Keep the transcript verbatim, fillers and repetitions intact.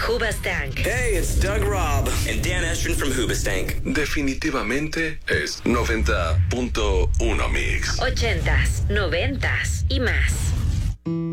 Hoobastank. Hey, it's Doug Robb and Dan Estrin from Hoobastank. Definitivamente es noventa punto uno Mix. Ochentas, noventas y más.